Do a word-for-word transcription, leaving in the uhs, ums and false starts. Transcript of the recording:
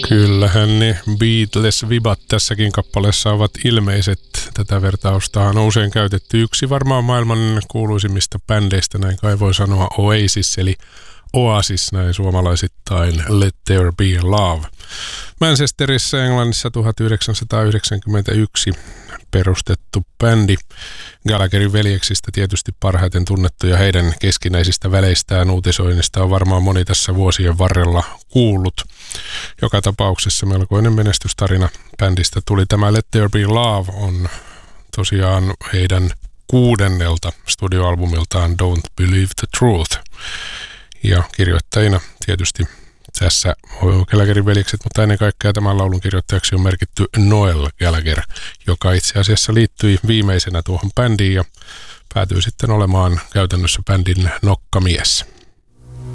Kyllähän ne Beatles-vibat tässäkin kappaleessa ovat ilmeiset. Tätä vertaustahan on usein käytetty. Yksi varmaan maailman kuuluisimmista bändeistä, näin kai voi sanoa, Oasis, eli Oasis näin suomalaisittain, Let There Be Love. Manchesterissa Englannissa tuhatyhdeksänsataayhdeksänkymmentäyksi perustettu bändi. Gallagherin veljeksistä tietysti parhaiten tunnettu ja heidän keskinäisistä väleistään uutisoinnista on varmaan moni tässä vuosien varrella kuullut. Joka tapauksessa melkoinen menestystarina bändistä tuli. Tämä Let There Be Love on tosiaan heidän kuudennelta studioalbumiltaan Don't Believe the Truth. Ja kirjoittajina tietysti tässä Gallagherin veljekset, mutta ennen kaikkea tämän laulun kirjoittajaksi on merkitty Noel Gallagher, joka itse asiassa liittyi viimeisenä tuohon bändiin ja päätyi sitten olemaan käytännössä bändin nokkamies.